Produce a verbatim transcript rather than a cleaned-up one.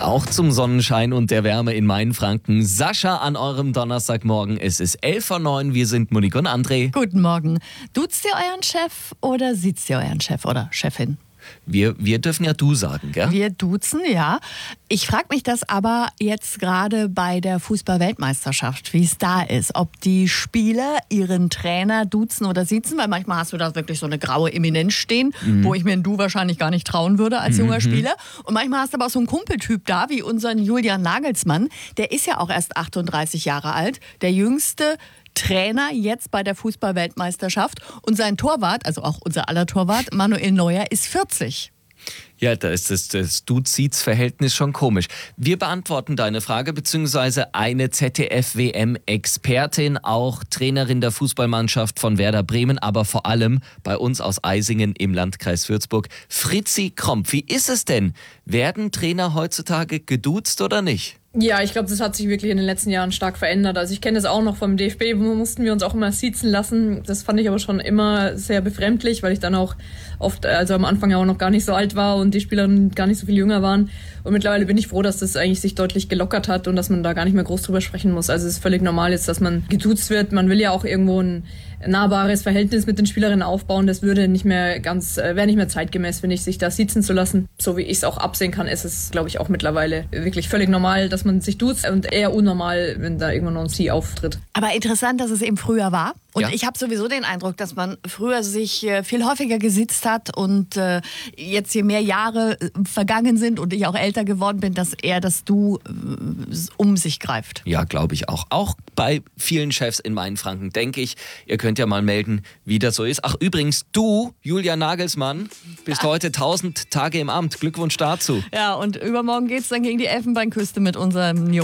Auch zum Sonnenschein und der Wärme in Mainfranken. Sascha an eurem Donnerstagmorgen. Es ist elf vor neun. Wir sind Monique und André. Guten Morgen. Duzt ihr euren Chef oder siezt ihr euren Chef oder Chefin? Wir, wir dürfen ja du sagen, gell? Wir duzen, ja. Ich frage mich das aber jetzt gerade bei der Fußball-Weltmeisterschaft, wie es da ist. Ob die Spieler ihren Trainer duzen oder siezen, weil manchmal hast du da wirklich so eine graue Eminenz stehen, mhm. wo ich mir ein Du wahrscheinlich gar nicht trauen würde als junger mhm. Spieler. Und manchmal hast du aber auch so einen Kumpeltyp da, wie unseren Julian Nagelsmann. Der ist ja auch erst achtunddreißig Jahre alt, der jüngste Trainer jetzt bei der Fußball-Weltmeisterschaft. Und sein Torwart, also auch unser aller Torwart, Manuel Neuer, ist vierzig. Ja, da ist das, das Du-Ziez-Verhältnis schon komisch. Wir beantworten deine Frage, beziehungsweise eine Z D F-W M-Expertin, auch Trainerin der Fußballmannschaft von Werder Bremen, aber vor allem bei uns aus Eisingen im Landkreis Würzburg. Fritzi Kromp, wie ist es denn? Werden Trainer heutzutage geduzt oder nicht? Ja, ich glaube, das hat sich wirklich in den letzten Jahren stark verändert. Also ich kenne das auch noch vom D F B, wo mussten wir uns auch immer siezen lassen. Das fand ich aber schon immer sehr befremdlich, weil ich dann auch oft, also am Anfang ja auch noch gar nicht so alt war und die Spielerinnen gar nicht so viel jünger waren. Und mittlerweile bin ich froh, dass das eigentlich sich deutlich gelockert hat und dass man da gar nicht mehr groß drüber sprechen muss. Also es ist völlig normal jetzt, dass man geduzt wird. Man will ja auch irgendwo ein nahbares Verhältnis mit den Spielerinnen aufbauen. Das würde nicht mehr ganz, wäre nicht mehr zeitgemäß, finde ich, sich da siezen zu lassen. So wie ich es auch absehen kann, ist es, glaube ich, auch mittlerweile wirklich völlig normal, dass man sich duzt und eher unnormal, wenn da irgendwann noch ein Sie auftritt. Aber interessant, dass es eben früher war. Und ja. ich habe sowieso den Eindruck, dass man früher sich äh, viel häufiger gesitzt hat und äh, jetzt je mehr Jahre äh, vergangen sind und ich auch älter geworden bin, dass eher das Du äh, um sich greift. Ja, glaube ich auch. Auch bei vielen Chefs in Mainfranken, denke ich. Ihr könnt ja mal melden, wie das so ist. Ach übrigens, du, Julian Nagelsmann, bist heute tausend Tage im Amt. Glückwunsch dazu. Ja, und übermorgen geht's dann gegen die Elfenbeinküste mit unserem Jungs.